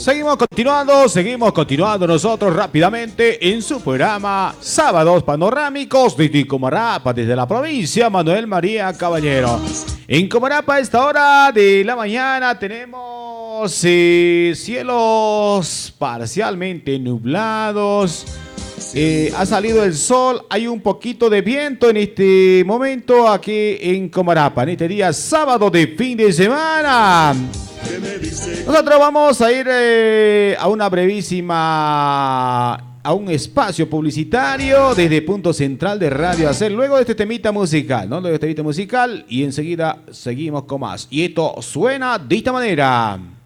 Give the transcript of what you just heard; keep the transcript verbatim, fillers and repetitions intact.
Seguimos continuando, seguimos continuando nosotros rápidamente en su programa Sábados Panorámicos desde Comarapa, desde la provincia Manuel María Caballero. En Comarapa a esta hora de la mañana tenemos eh, cielos parcialmente nublados. Eh, ha salido el sol, hay un poquito de viento en este momento aquí en Comarapa, en este día sábado de fin de semana. Nosotros vamos a ir eh, a una brevísima, a un espacio publicitario desde Punto Central de Radio Hacer, luego de este temita musical, ¿no? Luego de este temita musical y enseguida seguimos con más. Y esto suena de esta manera.